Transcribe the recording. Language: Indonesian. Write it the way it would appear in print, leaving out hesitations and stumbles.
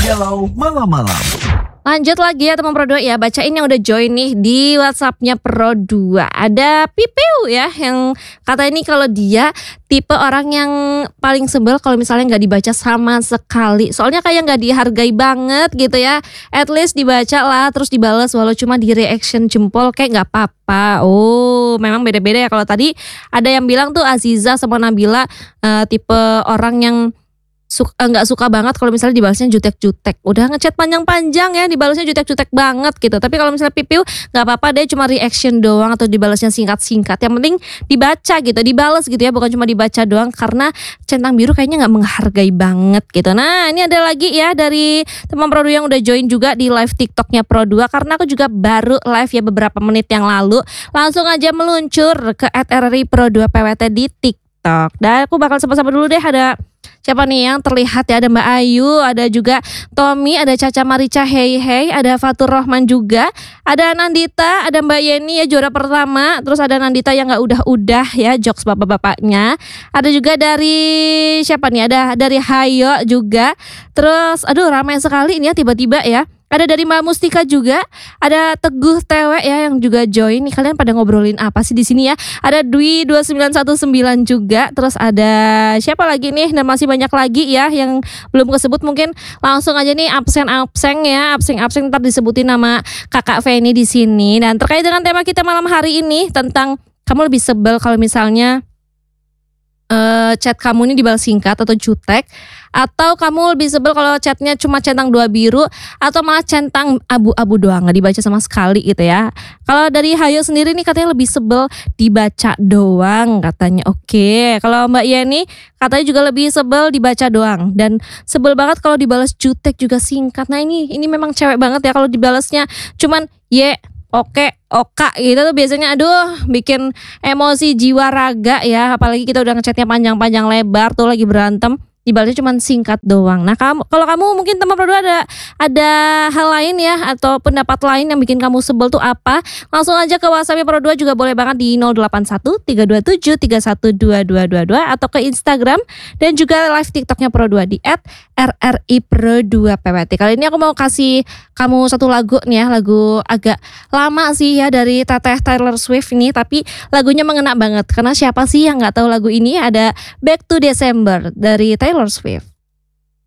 Galau Malam-Malam. Lanjut lagi ya teman Pro 2 ya, bacain yang udah join nih di WhatsApp-nya Pro 2. Ada Pipeu ya yang kata ini kalau dia tipe orang yang paling sebel kalau misalnya nggak dibaca sama sekali. Soalnya kayak nggak dihargai banget gitu ya. At least dibaca lah terus dibales walau cuma di reaction jempol kayak nggak apa-apa. Oh memang beda-beda ya. Kalau tadi ada yang bilang tuh Aziza sama Nabila tipe orang yang nggak suka banget kalau misalnya dibalasnya jutek-jutek. Udah ngechat panjang-panjang ya dibalasnya jutek-jutek banget gitu. Tapi kalau misalnya Pipiu nggak apa-apa deh, cuma reaction doang atau dibalasnya singkat-singkat. Yang penting dibaca gitu, dibalas gitu ya, bukan cuma dibaca doang. Karena centang biru kayaknya nggak menghargai banget gitu. Nah ini ada lagi ya dari teman Pro 2 yang udah join juga di live TikToknya Pro 2. Karena aku juga baru live ya beberapa menit yang lalu. Langsung aja meluncur ke @RRI Pro 2 PWT di TikTok. Dan aku bakal sapa-sapa dulu deh, ada siapa nih yang terlihat ya, ada Mbak Ayu, ada juga Tommy, ada Caca Marica, hey, ada Fatur Rohman juga, ada Nandita, ada Mbak Yeni ya juara pertama, terus ada Nandita yang nggak udah ya jokes bapak-bapaknya, ada juga dari siapa nih, ada dari Hayo juga, terus aduh ramai sekali ini ya tiba-tiba ya. Ada dari Mbak Mustika juga, ada Teguh Tewe ya yang juga join. Nih kalian pada ngobrolin apa sih di sini ya? Ada Dwi 2919 juga, terus ada siapa lagi nih? Dan masih banyak lagi ya yang belum kesebut, mungkin langsung aja nih absen ya, absen ntar disebutin nama Kakak Feni di sini. Dan terkait dengan tema kita malam hari ini tentang kamu lebih sebel kalau misalnya chat kamu ini dibalas singkat atau jutek, atau kamu lebih sebel kalau chatnya cuma centang 2 biru atau malah centang abu-abu doang nggak dibaca sama sekali gitu ya. Kalau dari Hayo sendiri nih katanya lebih sebel dibaca doang katanya. Oke, kalau Mbak Yeni katanya juga lebih sebel dibaca doang dan sebel banget kalau dibalas jutek juga singkat. Nah ini memang cewek banget ya kalau dibalasnya cuman oke, oka gitu tuh biasanya aduh bikin emosi jiwa raga ya, apalagi kita udah ngechatnya panjang-panjang lebar tuh lagi berantem dibalasnya cuma singkat doang. Nah kalau kamu mungkin teman Pro 2 ada hal lain ya atau pendapat lain yang bikin kamu sebel tuh apa, langsung aja ke WhatsApp Pro 2 juga boleh banget di 081 327 312222 atau ke Instagram dan juga live TikToknya Pro 2 di @RRI Pro 2 PWT. Kali ini aku mau kasih kamu satu lagu nih ya, lagu agak lama sih ya dari Teteh Taylor Swift ini, tapi lagunya mengena banget karena siapa sih yang nggak tahu lagu ini? Ada Back to December dari Taylor Swift.